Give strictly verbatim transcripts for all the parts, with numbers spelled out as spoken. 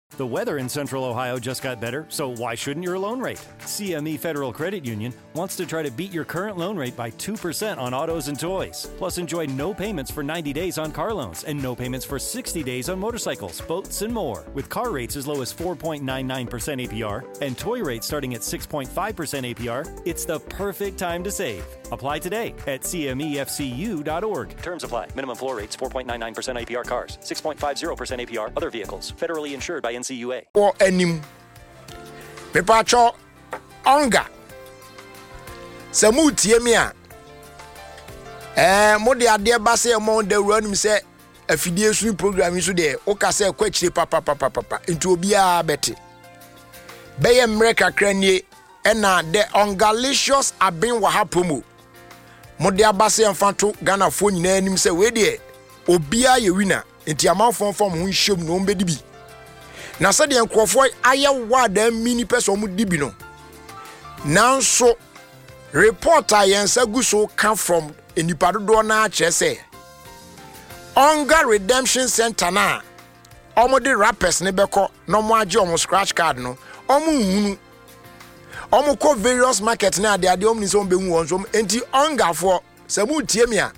The weather in Central Ohio just got better, so why shouldn't your loan rate? C M E Federal Credit Union wants to try to beat your current loan rate by two percent on autos and toys. Plus, enjoy no payments for ninety days on car loans and no payments for sixty days on motorcycles, boats, and more. With car rates as low as four point nine nine percent A P R and toy rates starting at six point five percent A P R, it's the perfect time to save. Apply today at C M E F C U dot org. Terms apply. Minimum floor rates four point nine nine percent A P R cars, six point five zero percent A P R other vehicles. Federally insured by N C U A. Or enim. Pepacho onga. Samu tiemia. Eh, mo de ade ba se mo de wura say afidie sunu program so de o ka say kwachire papa papa papa nti obi a beti. Beye mreka kranie ena de ongalicious abin wa ha promo. Mo de abase mfanto Ghana fo nyina anim say we de obi a ye winner nti amanfo fom ho hyem no mbedi bi. Na se de enkrofo aye wada mini person mu dibi no. Nanso reporter yensa guso come from enipadodo na che say Onga Redemption Center na omo de rappers ne beko no mo age omo scratch card no omo hunu omo ko various market na ade ade omo ni so be hu won so enti onga for se mu tie me a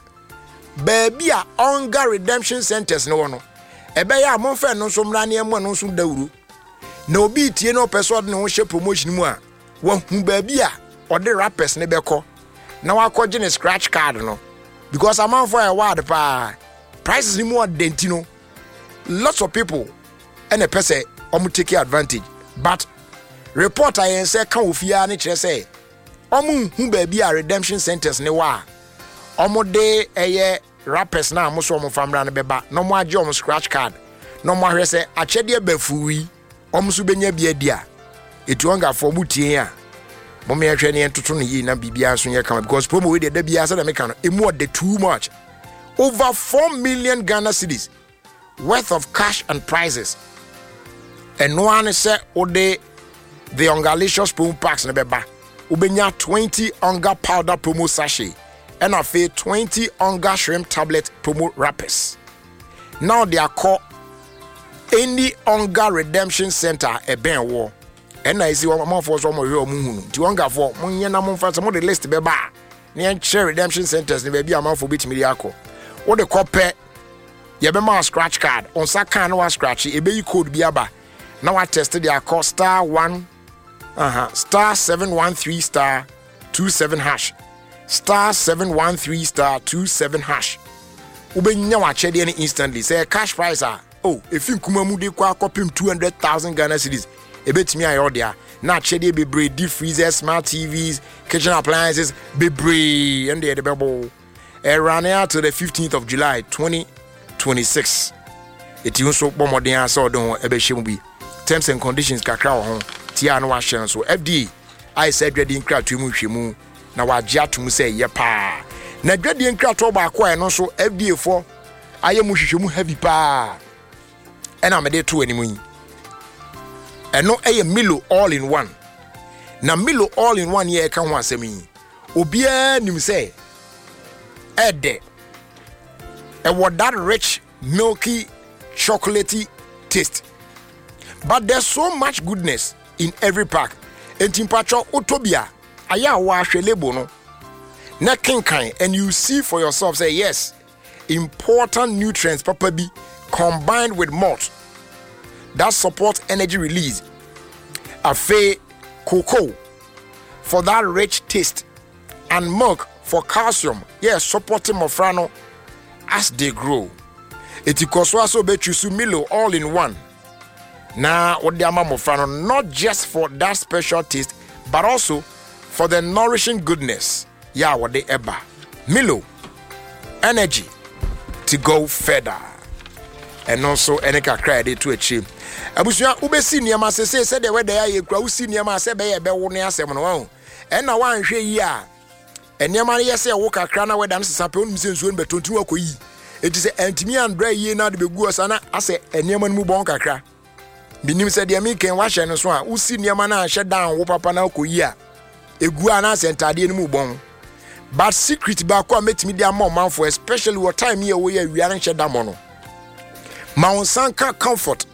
baabi a Onga Redemption Centers no no ebe ya mo fe no so mra ne mo no so dawuru na obi tie no person de no hye promotion mu a wa hu baabi a ode rappers ne beko na wa ko gene scratch card no because amount for a word pa prices ni more dentino lots of people and a person omu take advantage but reporter yen say kan ofia ne kire say omu hu baabi a redemption centers ne wa omu de eye rappers na amuso omu famra ne beba no mo age omu scratch card no mo ahwe say achede bafuwi omu so benya bia dia etu onga for mutie a mo me ahwe ne entoto no yi na bibia so ye kan because promo we de da bia say na me kan e mo de too much over four million Ghana cedis worth of cash and prizes and no one say ode the Ongalicious promo packs ne beba ubenya twenty Onga powder promo sachet and a fe twenty Onga shrimp tablet promo wrappers. Now they are called any Onga Redemption Center a ben war. And I see one more for some of your moon. To Onga for Munyana Monfat, some of the list beba. Near share redemption centers, the baby amount for bit mediaco. What the copper Yabema scratch card on Sakan was scratchy, a baby code biaba. Now I tested their cost star one uh huh star seven one three star two seven hash. Star seven one three star two seven hash. Ubenya wa chedi any instantly. Say cash price ah. Oh, if you kuma mu de kwa kopim two hundred thousand Ghana cedis. E betimi ayo dia. Na chedi bebre deep freezers, smart T Vs, kitchen appliances, bebre and the bebo. E run to the fifteenth of July twenty twenty-six. It you so bomoden aso don e be hye bi. Terms and conditions kakra wo ho. Tia no wa hye so F D A I said ready nkra tu mu hwemu. Na wagye atum say ye pa na dwade nkrato ba kwa no so F D A for aye mu hwehwemu heavy pa e na me de to animu yi eno eye Milo all in one na Milo all in one ye ka ho asem yi obi a nim say ede e what that rich milky chocolatey taste but there's so much goodness in every pack entimpacho utobia aya wa hwe label no na kinkan and you see for yourself say yes important nutrients papa bi combined with malt that support energy release afe cocoa for that rich taste and milk for calcium yes supporting mofrano as they grow etikoswa so bechusu Milo all in one na odi ama mofrano not just for that special taste but also for the nourishing goodness. Yeah, what they eba. Milo. Energy to go further. And also, Eneka credit to achieve. Abusia, Ubesi Niama say, said the way they are, you see Niama say, be a bewonia seven. And now one share ya. And Niama, yes, I walk a crana where dances up on Missus Win, but to work with. It is an Antimi and Bray ye not be good, Sana. I say, and Niaman Mubonka cra. Binim said, Yami can wash and so on. Who see Niamana shut down, Wopapa now, Kuya. Eguana sentade mu bon but secret ba kwa metimi dia mom for especially what time here we are we aren't sheda mo no ma onsanka comfort